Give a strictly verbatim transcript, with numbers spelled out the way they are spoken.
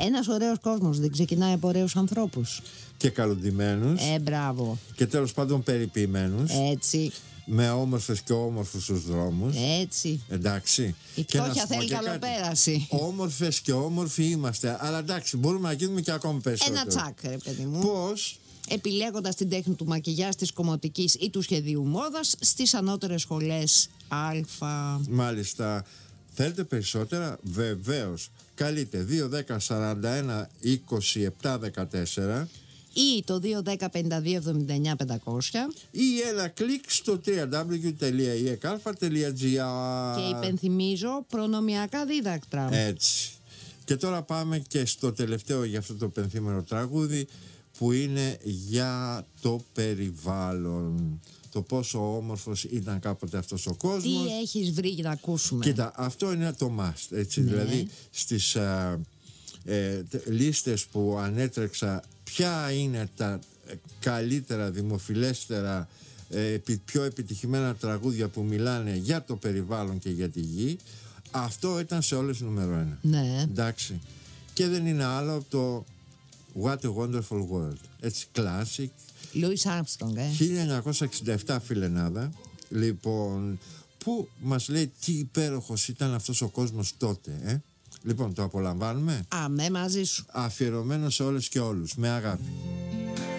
Ένας ωραίος κόσμος δεν ξεκινάει από ωραίους ανθρώπους. Και καλοντημένους. Ε, μπράβο. Και τέλος πάντων περιποιημένους. Έτσι. Με όμορφες και όμορφους στους δρόμους. Έτσι. Εντάξει. Η φτώχεια θέλει καλοπέραση. Όμορφες και όμορφοι είμαστε. Αλλά εντάξει, μπορούμε να γίνουμε και ακόμα περισσότερο. Ένα τσάκ, ρε παιδί μου. Πώς? Επιλέγοντας την τέχνη του μακιγιάζ, της κομμωτικής ή του σχεδίου μόδας στις ανώτερες σχολές Α. Μάλιστα. Θέλετε περισσότερα? Βεβαίως. Καλείτε δύο δέκα σαράντα ένα είκοσι επτά δεκατέσσερα ή το δύο δέκα πενήντα δύο εβδομήντα εννιά πεντακόσια ή ένα κλικ στο double-u double-u double-u τελεία ι εκ αλφα τελεία τζι άρ. Και υπενθυμίζω προνομιακά δίδακτρα. Έτσι. Και τώρα πάμε και στο τελευταίο για αυτό το πενθήμερο τραγούδι, που είναι για το περιβάλλον. Το πόσο όμορφος ήταν κάποτε αυτός ο κόσμος. Τι έχεις βρει να ακούσουμε? Κοίτα, αυτό είναι το must, έτσι, ναι. Δηλαδή στις α, ε, λίστες που ανέτρεξα, ποια είναι τα καλύτερα, δημοφιλέστερα, ε, πιο επιτυχημένα τραγούδια που μιλάνε για το περιβάλλον και για τη γη, αυτό ήταν σε όλες νούμερο ένα. Ναι. Εντάξει. Και δεν είναι άλλο από το What a Wonderful World. Έτσι, classic. Louis Armstrong, ε. χίλια εννιακόσια εξήντα επτά, φιλενάδα. Λοιπόν, που μας λέει τι υπέροχος ήταν αυτός ο κόσμος τότε, ε. Λοιπόν, το απολαμβάνουμε. Αμέ, μαζί σου. Αφιερωμένο σε όλες και όλους, με αγάπη.